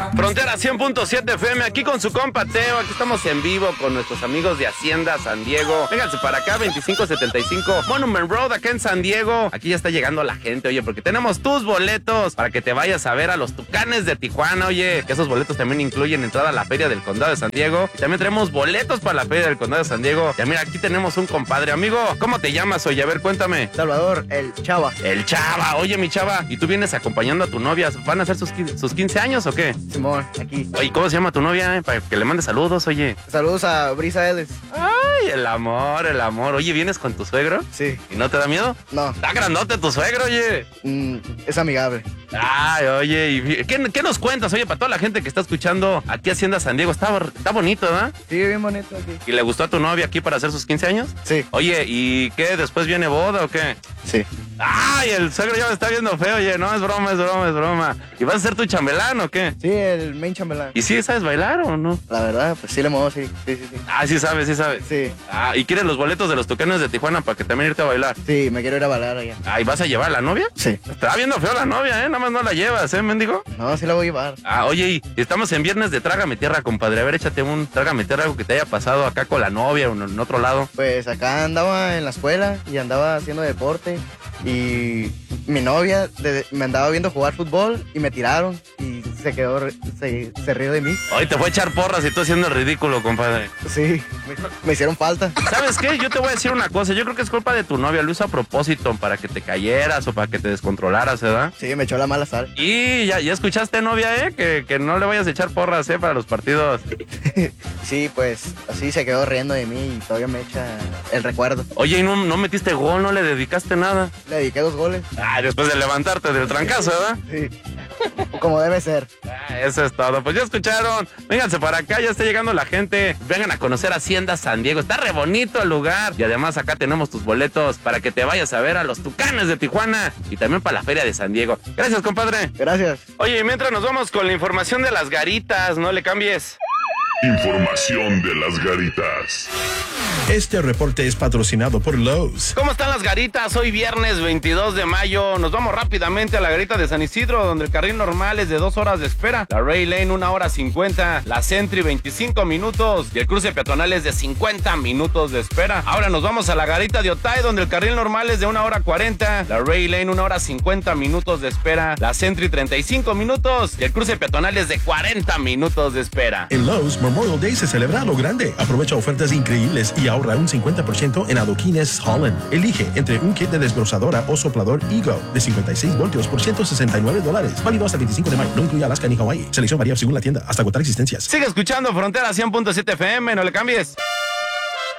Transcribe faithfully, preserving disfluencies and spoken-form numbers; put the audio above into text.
Frontera cien punto siete F M, aquí con su compa Teo. Aquí estamos en vivo con nuestros amigos de Hacienda San Diego. Vénganse para acá, veinticinco setenta y cinco Monument Road, acá en San Diego. Aquí ya está llegando la gente, oye, porque tenemos tus boletos para que te vayas a ver a los Tucanes de Tijuana, oye. Que esos boletos también incluyen entrada a la Feria del Condado de San Diego. Y también tenemos boletos para la Feria del Condado de San Diego. Ya mira, aquí tenemos un compadre. Amigo, ¿cómo te llamas, oye? A ver, cuéntame. Salvador, el Chava. El Chava, oye, mi Chava. ¿Y tú vienes acompañando a tu novia? ¿Van a hacer sus, sus quince años o qué? Simón, aquí. Oye, ¿cómo se llama tu novia? Eh? Para que le mande saludos, oye. Saludos a Brisa Edes. Ay, el amor, el amor. Oye, ¿vienes con tu suegro? Sí. ¿Y no te da miedo? No. Está grandote tu suegro, oye. Mm, es amigable. Ay, oye, ¿y qué, qué nos cuentas? Oye, para toda la gente que está escuchando aquí Hacienda San Diego, está, está bonito, ¿verdad? Sí, bien bonito aquí. ¿Y le gustó a tu novia aquí para hacer sus quince años? Sí. Oye, ¿y qué? ¿Después viene boda o qué? Sí. Ay, el suegro ya me está viendo feo, oye, no, es broma, es broma, es broma. ¿Y vas a ser tu chambelán o qué? Sí, el main chambelán. ¿Y sí sabes bailar o no? La verdad, pues sí le muevo, sí. Sí, sí, sí. Ah, sí sabes, sí sabes. Sí. Ah, ¿y quieres los boletos de los Tucanes de Tijuana para que también irte a bailar? Sí, me quiero ir a bailar allá. Ah, ¿y vas a llevar a la novia? Sí. Está viendo feo la novia, ¿eh? Nada más no la llevas, ¿eh, mendigo? No, sí la voy a llevar. Ah, oye, y estamos en viernes de Trágame Tierra, compadre. A ver, échate un Trágame Tierra, algo que te haya pasado acá con la novia o en otro lado. Pues acá andaba en la escuela y andaba haciendo deporte y mi novia de- me andaba viendo jugar fútbol y me tiraron y se quedó, re- se, se rió de mí. Hoy te fue a echar porras y tú haciendo el ridículo, compadre. Sí, me, me hicieron falta. ¿Sabes qué? Yo te voy a decir una cosa. Yo creo que es culpa de tu novia. Lo hizo a propósito para que te cayeras o para que te descontrolaras, ¿verdad? Sí, me echó la mala sal. Y ya, ya escuchaste, novia, ¿eh? Que, que no le vayas a echar porras, ¿eh? Para los partidos. Sí, pues así se quedó riendo de mí y todavía me echa el recuerdo. Oye, ¿y no, no metiste gol? ¿No le dedicaste nada? Le dediqué dos goles. Ah, después de levantarte del trancazo, ¿verdad? Sí. Como debe ser. Ah, eso es todo. Pues ya escucharon. Vénganse para acá, ya está llegando la gente. Vengan a conocer Hacienda San Diego. Está re bonito el lugar. Y además acá tenemos tus boletos para que te vayas a ver a los Tucanes de Tijuana y también para la Feria de San Diego. Gracias, compadre. Gracias. Oye, y mientras nos vamos con la información de las garitas, no le cambies. Información de las garitas. Este reporte es patrocinado por Lowe's. ¿Cómo están las garitas? Hoy viernes veintidós de mayo. Nos vamos rápidamente a la garita de San Isidro, donde el carril normal es de dos horas de espera. La Ray Lane, una hora cincuenta. La Sentry, veinticinco minutos. Y el cruce peatonal es de cincuenta minutos de espera. Ahora nos vamos a la garita de Otay, donde el carril normal es de una hora cuarenta. La Ray Lane, una hora cincuenta minutos de espera. La Sentry, treinta y cinco minutos. Y el cruce peatonal es de cuarenta minutos de espera. En Lowe's, Memorial Day se celebra a lo grande. Aprovecha ofertas increíbles y ahorra un cincuenta por ciento en adoquines Holland. Elige entre un kit de desbrozadora o soplador Ego de cincuenta y seis voltios por ciento sesenta y nueve dólares. Válido hasta el veinticinco de mayo. No incluye Alaska ni Hawaii. Selección varía según la tienda hasta agotar existencias. Sigue escuchando Frontera cien punto siete F M, no le cambies.